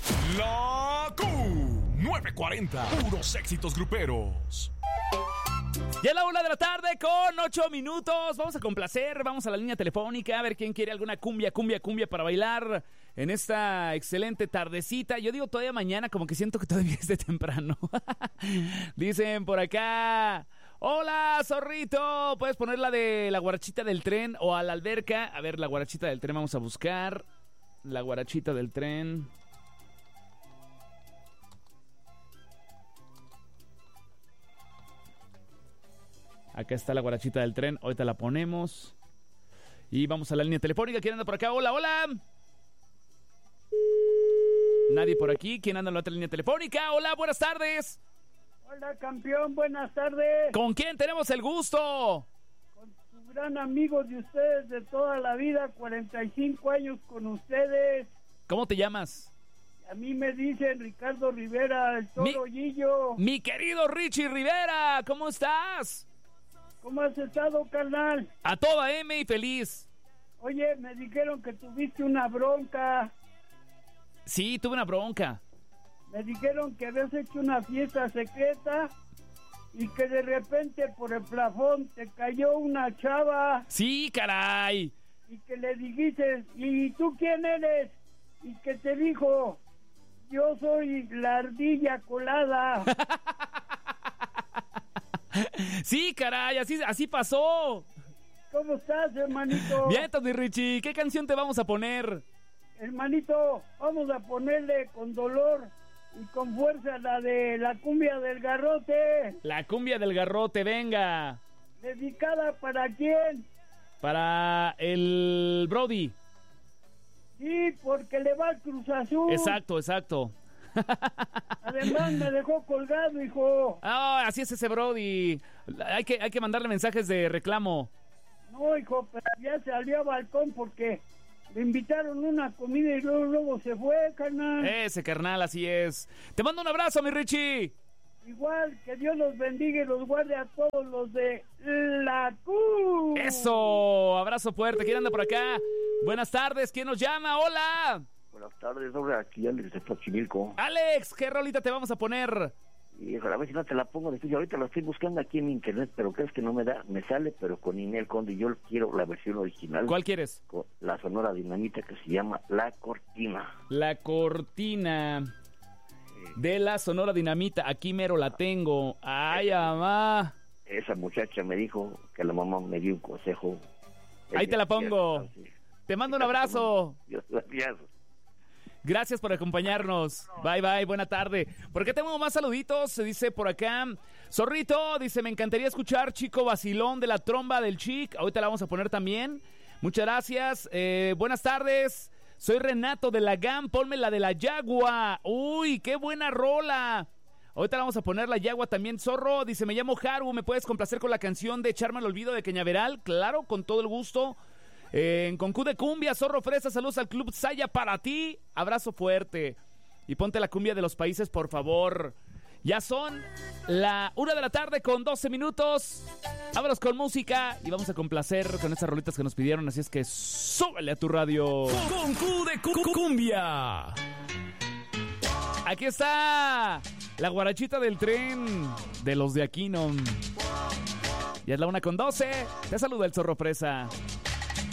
La Q940, puros éxitos gruperos. Ya es la 1 de la tarde con 8 minutos. Vamos a complacer, vamos a la línea telefónica a ver quién quiere alguna cumbia para bailar en esta excelente tardecita. Yo digo todavía mañana, como que siento que todavía es de temprano. Dicen por acá: hola, zorrito, ¿puedes poner la de la guarachita del tren o a la alberca? A ver, la guarachita del tren, vamos a buscar la guarachita del tren. Acá está la guarachita del tren, ahorita la ponemos. Y vamos a la línea telefónica. ¿Quién anda por acá? Hola, hola. Nadie por aquí. ¿Quién anda en la otra línea telefónica? Hola, buenas tardes. Hola, campeón, buenas tardes. ¿Con quién tenemos el gusto? Con su gran amigo de ustedes de toda la vida, 45 años con ustedes. ¿Cómo te llamas? A mí me dicen Ricardo Rivera, el Torollillo. Mi querido Richie Rivera, ¿cómo estás? ¿Cómo has estado, carnal? A toda M y feliz. Oye, me dijeron que tuviste una bronca. Sí, tuve una bronca. Me dijeron que habías hecho una fiesta secreta y que de repente por el plafón te cayó una chava. Sí, caray. Y que le dijiste, ¿y tú quién eres? Y que te dijo, yo soy la ardilla colada. Sí, caray, así pasó. ¿Cómo estás, hermanito? Bien, mi Richie, ¿qué canción te vamos a poner? Hermanito, vamos a ponerle con dolor y con fuerza la de la cumbia del garrote. La cumbia del garrote, venga. ¿Dedicada para quién? Para el Brody. Sí, porque le va al Cruz Azul. Exacto. Además me dejó colgado, hijo. Ah, así es ese Brody. Hay que mandarle mensajes de reclamo. No, hijo, pero ya salió a balcón porque le invitaron una comida y luego se fue, carnal. Ese carnal, así es. Te mando un abrazo, mi Richie. Igual, que Dios los bendiga y los guarde a todos los de la Q. Eso, abrazo fuerte. ¿Quién anda por acá? Buenas tardes, ¿quién nos llama? Hola. Buenas tardes, sobre aquí Alex de Xochimilco. Alex, ¿qué rolita te vamos a poner? Y a ver si no te la pongo difícil. Ahorita la estoy buscando aquí en internet, pero crees que no me sale, pero con Inel Conde. Yo quiero la versión original. ¿Cuál quieres? Con la Sonora Dinamita, que se llama La Cortina. La Cortina de la Sonora Dinamita. Aquí mero la tengo. Ay, mamá. Esa muchacha me dijo que la mamá me dio un consejo. Ahí te la pongo. Te mando un abrazo. Gracias. Gracias por acompañarnos. Bye, buena tarde. ¿Por qué tengo más saluditos? Se dice por acá, Zorrito, dice, me encantaría escuchar Chico Vacilón de la Tromba del Chic. Ahorita la vamos a poner también. Muchas gracias. Buenas tardes. Soy Renato de la GAM. Ponme la de la Yagua. Uy, qué buena rola. Ahorita la vamos a poner la Yagua también. Zorro, dice, me llamo Haru. ¿Me puedes complacer con la canción de Echarme al Olvido de Cañaveral? Claro, con todo el gusto. En Concú de Cumbia, Zorro Fresa, saludos al Club Saya para ti, abrazo fuerte. Y ponte la cumbia de los países, por favor. Ya son la 1 de la tarde con 12 minutos. Vámonos con música y vamos a complacer con estas rolitas que nos pidieron. Así es que súbele a tu radio. Concú de Cumbia. Aquí está la guarachita del tren de los de Aquino. Ya es la 1 con 12. Te saluda el Zorro Fresa.